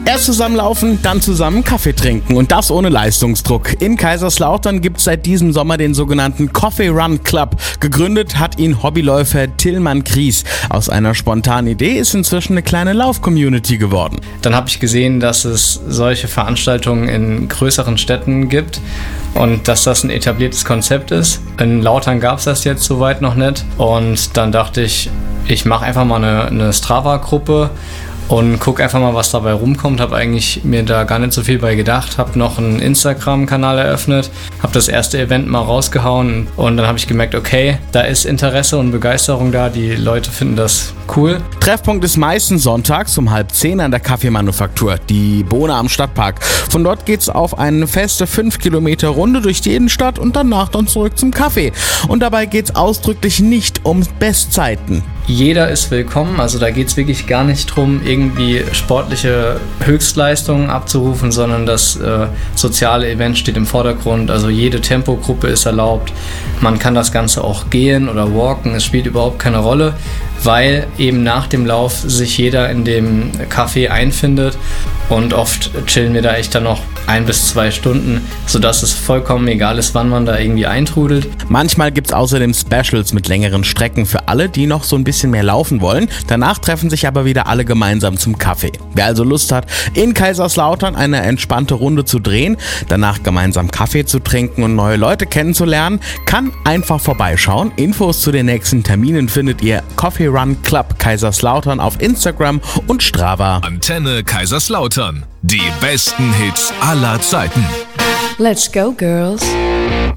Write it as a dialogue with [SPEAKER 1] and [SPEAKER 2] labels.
[SPEAKER 1] Erst zusammen laufen, dann zusammen Kaffee trinken und das ohne Leistungsdruck. In Kaiserslautern gibt es seit diesem Sommer den sogenannten Coffee Run Club. Gegründet hat ihn Hobbyläufer Tillmann Kries. Aus einer spontanen Idee ist inzwischen eine kleine Lauf-Community geworden.
[SPEAKER 2] Dann habe ich gesehen, dass es solche Veranstaltungen in größeren Städten gibt und dass das ein etabliertes Konzept ist. In Lautern gab es das jetzt soweit noch nicht und dann dachte ich, ich mache einfach mal eine Strava-Gruppe und guck einfach mal, was dabei rumkommt. Habe eigentlich mir da gar nicht so viel bei gedacht. Habe noch einen Instagram-Kanal eröffnet, habe das erste Event mal rausgehauen und dann habe ich gemerkt, okay, da ist Interesse und Begeisterung da. Die Leute finden das cool.
[SPEAKER 1] Treffpunkt ist meistens sonntags um 9:30 an der Kaffeemanufaktur, die Bohne am Stadtpark. Von dort geht's auf eine feste 5 Kilometer Runde durch die Innenstadt und danach dann zurück zum Kaffee. Und dabei geht's ausdrücklich nicht um Bestzeiten.
[SPEAKER 2] Jeder ist willkommen, also da geht es wirklich gar nicht drum, irgendwie sportliche Höchstleistungen abzurufen, sondern das soziale Event steht im Vordergrund, also jede Tempogruppe ist erlaubt. Man kann das Ganze auch gehen oder walken, es spielt überhaupt keine Rolle, weil eben nach dem Lauf sich jeder in dem Café einfindet und oft chillen wir da echt dann noch 1 bis 2 Stunden, sodass es vollkommen egal ist, wann man da irgendwie eintrudelt.
[SPEAKER 1] Manchmal gibt es außerdem Specials mit längeren Strecken für alle, die noch so ein bisschen mehr laufen wollen. Danach treffen sich aber wieder alle gemeinsam zum Kaffee. Wer also Lust hat, in Kaiserslautern eine entspannte Runde zu drehen, danach gemeinsam Kaffee zu trinken und neue Leute kennenzulernen, kann einfach vorbeischauen. Infos zu den nächsten Terminen findet ihr Coffee Run Club Kaiserslautern auf Instagram und Strava.
[SPEAKER 3] Antenne Kaiserslautern. Die besten Hits aller Zeiten.
[SPEAKER 4] Let's go, girls.